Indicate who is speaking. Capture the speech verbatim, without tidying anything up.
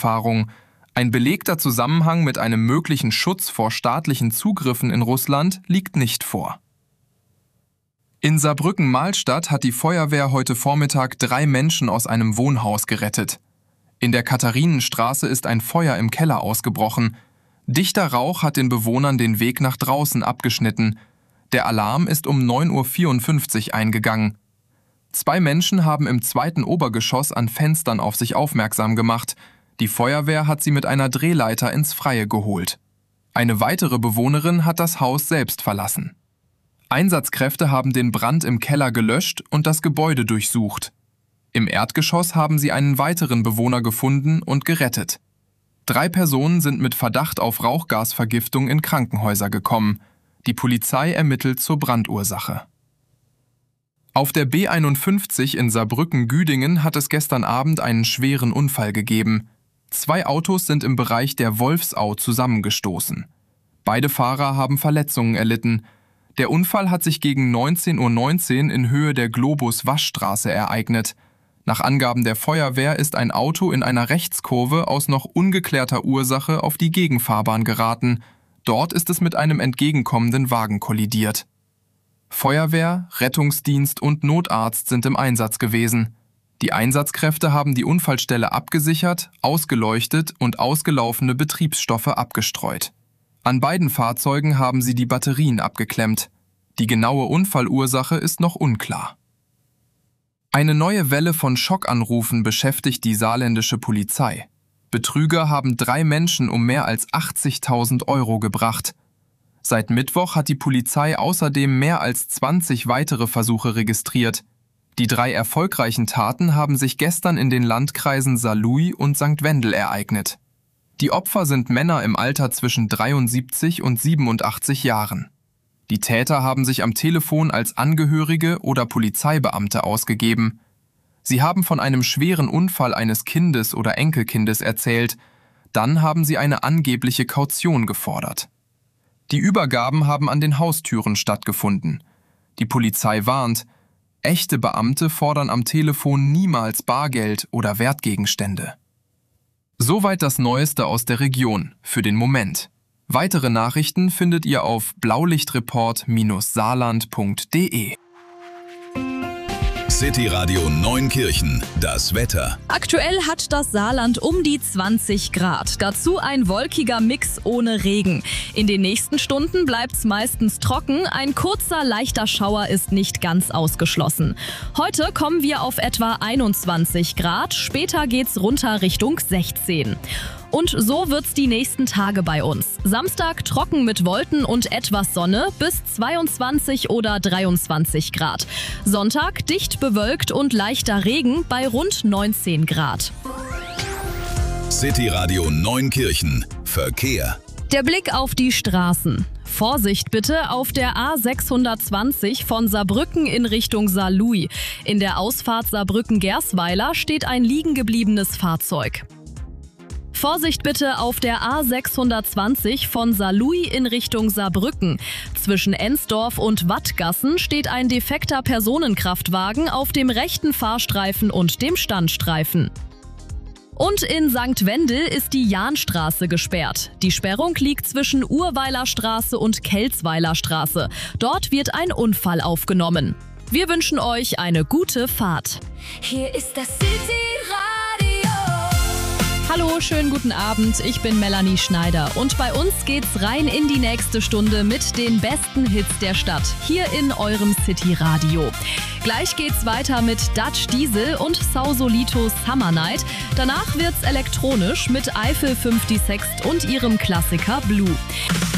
Speaker 1: Kriegserfahrung. Ein belegter Zusammenhang mit einem möglichen Schutz vor staatlichen Zugriffen in Russland liegt nicht vor. In Saarbrücken-Mahlstadt hat die Feuerwehr heute Vormittag drei Menschen aus einem Wohnhaus gerettet. In der Katharinenstraße ist ein Feuer im Keller ausgebrochen. Dichter Rauch hat den Bewohnern den Weg nach draußen abgeschnitten. Der Alarm ist um neun Uhr vierundfünfzig eingegangen. Zwei Menschen haben im zweiten Obergeschoss an Fenstern auf sich aufmerksam gemacht. Die Feuerwehr hat sie mit einer Drehleiter ins Freie geholt. Eine weitere Bewohnerin hat das Haus selbst verlassen. Einsatzkräfte haben den Brand im Keller gelöscht und das Gebäude durchsucht. Im Erdgeschoss haben sie einen weiteren Bewohner gefunden und gerettet. Drei Personen sind mit Verdacht auf Rauchgasvergiftung in Krankenhäuser gekommen. Die Polizei ermittelt zur Brandursache. Auf der B einundfünfzig in Saarbrücken-Güdingen hat es gestern Abend einen schweren Unfall gegeben. Zwei Autos sind im Bereich der Wolfsau zusammengestoßen. Beide Fahrer haben Verletzungen erlitten. Der Unfall hat sich gegen neunzehn Uhr neunzehn in Höhe der Globus-Waschstraße ereignet. Nach Angaben der Feuerwehr ist ein Auto in einer Rechtskurve aus noch ungeklärter Ursache auf die Gegenfahrbahn geraten. Dort ist es mit einem entgegenkommenden Wagen kollidiert. Feuerwehr, Rettungsdienst und Notarzt sind im Einsatz gewesen. Die Einsatzkräfte haben die Unfallstelle abgesichert, ausgeleuchtet und ausgelaufene Betriebsstoffe abgestreut. An beiden Fahrzeugen haben sie die Batterien abgeklemmt. Die genaue Unfallursache ist noch unklar. Eine neue Welle von Schockanrufen beschäftigt die saarländische Polizei. Betrüger haben drei Menschen um mehr als achtzigtausend Euro gebracht. Seit Mittwoch hat die Polizei außerdem mehr als zwanzig weitere Versuche registriert. Die drei erfolgreichen Taten haben sich gestern in den Landkreisen Saarlouis und Sankt Wendel ereignet. Die Opfer sind Männer im Alter zwischen dreiundsiebzig und siebenundachtzig Jahren. Die Täter haben sich am Telefon als Angehörige oder Polizeibeamte ausgegeben. Sie haben von einem schweren Unfall eines Kindes oder Enkelkindes erzählt. Dann haben sie eine angebliche Kaution gefordert. Die Übergaben haben an den Haustüren stattgefunden. Die Polizei warnt, echte Beamte fordern am Telefon niemals Bargeld oder Wertgegenstände. Soweit das Neueste aus der Region, für den Moment. Weitere Nachrichten findet ihr auf blaulichtreport Bindestrich saarland Punkt de.
Speaker 2: City Radio Neunkirchen, das Wetter.
Speaker 3: Aktuell hat das Saarland um die zwanzig Grad. Dazu ein wolkiger Mix ohne Regen. In den nächsten Stunden bleibt's meistens trocken. Ein kurzer, leichter Schauer ist nicht ganz ausgeschlossen. Heute kommen wir auf etwa einundzwanzig Grad. Später geht's runter Richtung sechzehn. Und so wird's die nächsten Tage bei uns. Samstag trocken mit Wolken und etwas Sonne bis zweiundzwanzig oder dreiundzwanzig Grad. Sonntag dicht bewölkt und leichter Regen bei rund neunzehn Grad.
Speaker 2: City Radio Neunkirchen. Verkehr.
Speaker 3: Der Blick auf die Straßen. Vorsicht bitte auf der A sechshundertzwanzig von Saarbrücken in Richtung Saarlouis. In der Ausfahrt Saarbrücken-Gersweiler steht ein liegen gebliebenes Fahrzeug. Vorsicht bitte auf der A sechshundertzwanzig von Saarlouis in Richtung Saarbrücken. Zwischen Ensdorf und Wattgassen steht ein defekter Personenkraftwagen auf dem rechten Fahrstreifen und dem Standstreifen. Und in Sankt Wendel ist die Jahnstraße gesperrt. Die Sperrung liegt zwischen Urweiler Straße und Kelzweiler Straße. Dort wird ein Unfall aufgenommen. Wir wünschen euch eine gute Fahrt.
Speaker 4: Hier ist das City Radio.
Speaker 3: Hallo, schönen guten Abend, ich bin Melanie Schneider und bei uns geht's rein in die nächste Stunde mit den besten Hits der Stadt, hier in eurem City Radio. Gleich geht's weiter mit Dutch Diesel und Sausolito Summer Night. Danach wird's elektronisch mit Eiffel fünfundsechzig und ihrem Klassiker Blue.